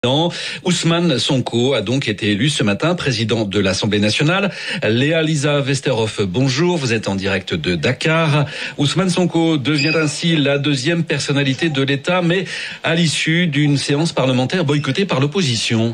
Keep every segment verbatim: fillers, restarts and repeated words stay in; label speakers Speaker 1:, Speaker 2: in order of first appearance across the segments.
Speaker 1: Ousmane Sonko a donc été élu ce matin président de l'Assemblée nationale. Léa Lisa Vesterhoff, bonjour, vous êtes en direct de Dakar. Ousmane Sonko devient ainsi la deuxième personnalité de l'État, mais à l'issue d'une séance parlementaire boycottée par l'opposition.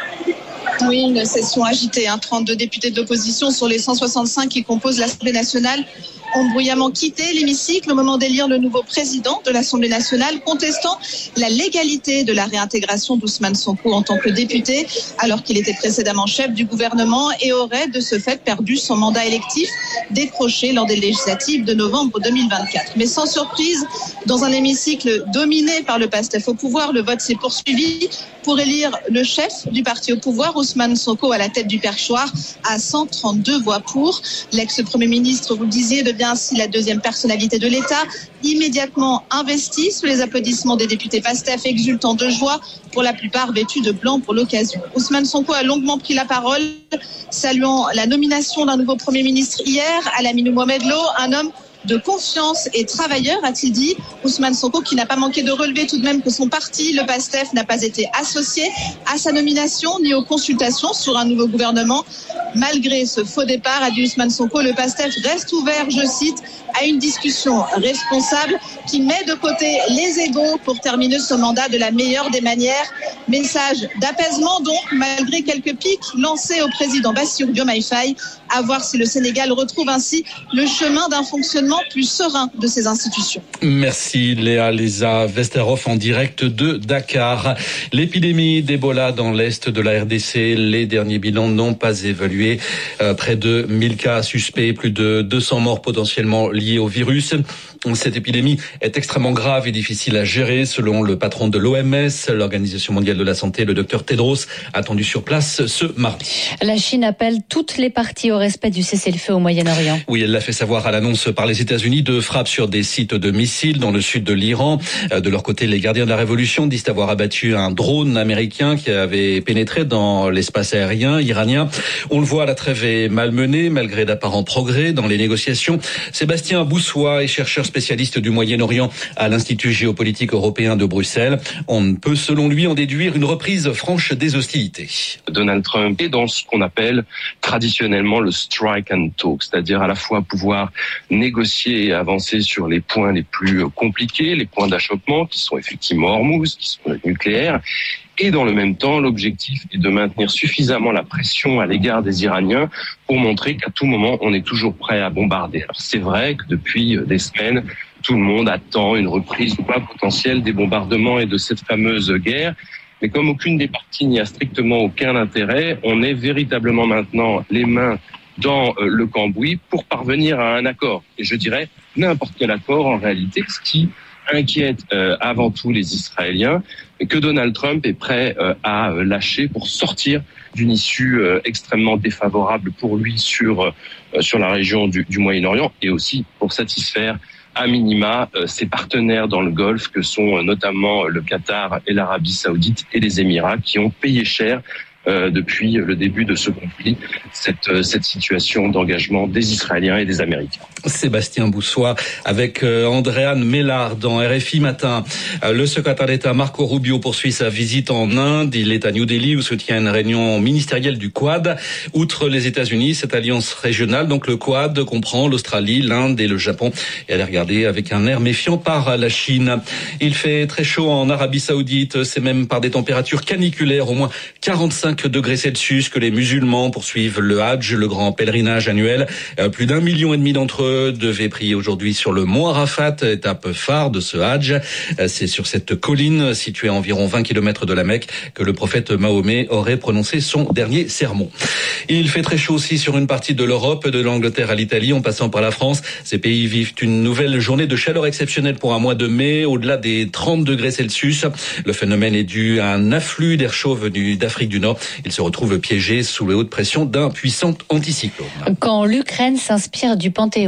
Speaker 2: Oui, une session agitée. Hein. trente-deux députés de l'opposition sur les cent soixante-cinq qui composent l'Assemblée nationale ont bruyamment quitté l'hémicycle au moment d'élire le nouveau président de l'Assemblée nationale, contestant la légalité de la réintégration d'Ousmane Sonko en tant que député, alors qu'il était précédemment chef du gouvernement et aurait de ce fait perdu son mandat électif décroché lors des législatives de novembre deux mille vingt-quatre. Mais sans surprise, dans un hémicycle dominé par le PASTEF au pouvoir, le vote s'est poursuivi pour élire le chef du parti au pouvoir, Ousmane Sonko, à la tête du perchoir, à cent trente-deux voix pour. L'ex-premier ministre, vous le disiez, devient ainsi la deuxième personnalité de l'État, immédiatement investi sous les applaudissements des députés PASTEF, exultant de joie, pour la plupart vêtus de blanc pour l'occasion. Ousmane Sonko a longuement pris la parole, saluant la nomination d'un nouveau Premier ministre hier, Alaminou Mohamed Lo, un homme de confiance et travailleur, a-t-il dit. Ousmane Sonko qui n'a pas manqué de relever tout de même que son parti, le PASTEF, n'a pas été associé à sa nomination ni aux consultations sur un nouveau gouvernement. Malgré ce faux départ, a dit Ousmane Sonko, le PASTEF reste ouvert, je cite, à une discussion responsable qui met de côté les égos pour terminer ce mandat de la meilleure des manières. Message d'apaisement donc, malgré quelques pics lancés au président Bassirou Diomaye Faye, à voir si le Sénégal retrouve ainsi le chemin d'un fonctionnement plus serein de ses institutions.
Speaker 1: Merci Léa Lisa Vesterhoff en direct de Dakar. L'épidémie d'Ebola dans l'est de la R D C, les derniers bilans n'ont pas évalué. Euh, près de mille cas suspects, plus de deux cents morts potentiellement liés au virus. Cette épidémie est extrêmement grave et difficile à gérer, selon le patron de l'O M S, l'Organisation mondiale de la santé, le docteur Tedros, attendu sur place ce mardi.
Speaker 3: La Chine appelle toutes les parties au respect du cessez-le-feu au Moyen-Orient.
Speaker 1: Oui, elle l'a fait savoir à l'annonce par les États-Unis de frappes sur des sites de missiles dans le sud de l'Iran. De leur côté, les gardiens de la révolution disent avoir abattu un drone américain qui avait pénétré dans l'espace aérien iranien. On le voit, la trêve est malmenée malgré d'apparents progrès dans les négociations. Sébastien Boussois est chercheur spécialiste du Moyen-Orient à l'Institut géopolitique européen de Bruxelles. On ne peut, selon lui, en déduire une reprise franche des hostilités.
Speaker 4: Donald Trump est dans ce qu'on appelle traditionnellement le strike and talk, c'est-à-dire à la fois pouvoir négocier et avancer sur les points les plus compliqués, les points d'achoppement qui sont effectivement Hormuz, qui sont le nucléaire, et dans le même temps, l'objectif est de maintenir suffisamment la pression à l'égard des Iraniens pour montrer qu'à tout moment, on est toujours prêt à bombarder. Alors c'est vrai que depuis des semaines, tout le monde attend une reprise ou pas potentielle des bombardements et de cette fameuse guerre. Mais comme aucune des parties n'y a strictement aucun intérêt, on est véritablement maintenant les mains dans le cambouis pour parvenir à un accord. Et je dirais n'importe quel accord en réalité, ce qui inquiète euh, avant tout les Israéliens, que Donald Trump est prêt euh, à lâcher pour sortir d'une issue euh, extrêmement défavorable pour lui sur euh, sur la région du, du Moyen-Orient et aussi pour satisfaire à minima euh, ses partenaires dans le Golfe que sont euh, notamment le Qatar et l'Arabie Saoudite et les Émirats qui ont payé cher Euh, depuis le début de ce conflit, cette, euh, cette situation d'engagement des Israéliens et des Américains.
Speaker 1: Sébastien Boussois avec euh, Andréane Mélard dans R F I Matin. Euh, le secrétaire d'État Marco Rubio poursuit sa visite en Inde. Il est à New Delhi où se tient une réunion ministérielle du Quad. Outre les États-Unis, cette alliance régionale, donc le Quad, comprend l'Australie, l'Inde et le Japon. Et elle est regardée avec un air méfiant par la Chine. Il fait très chaud en Arabie Saoudite. C'est même par des températures caniculaires, au moins quarante-cinq degrés Celsius, que les musulmans poursuivent le Hajj, le grand pèlerinage annuel. Euh, plus d'un million et demi d'entre eux devaient prier aujourd'hui sur le mont Arafat, étape phare de ce Hajj. Euh, c'est sur cette colline située à environ vingt kilomètres de la Mecque que le prophète Mahomet aurait prononcé son dernier sermon. Il fait très chaud aussi sur une partie de l'Europe, de l'Angleterre à l'Italie, en passant par la France. Ces pays vivent une nouvelle journée de chaleur exceptionnelle pour un mois de mai, au-delà des trente degrés Celsius. Le phénomène est dû à un afflux d'air chaud venu d'Afrique du Nord. Il se retrouve piégé sous les hautes pressions d'un puissant anticyclone.
Speaker 3: Quand l'Ukraine s'inspire du Panthéon,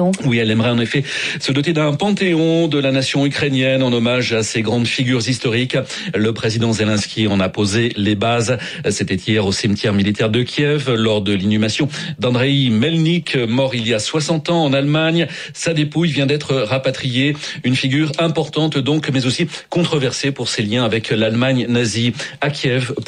Speaker 3: Laurent.
Speaker 1: Oui, elle aimerait en effet se doter d'un panthéon de la nation ukrainienne en hommage à ces grandes figures historiques. Le président Zelensky en a posé les bases. C'était hier au cimetière militaire de Kiev lors de l'inhumation d'Andrei Melnik, mort il y a soixante ans en Allemagne. Sa dépouille vient d'être rapatriée. Une figure importante donc, mais aussi controversée pour ses liens avec l'Allemagne nazie. À Kiev.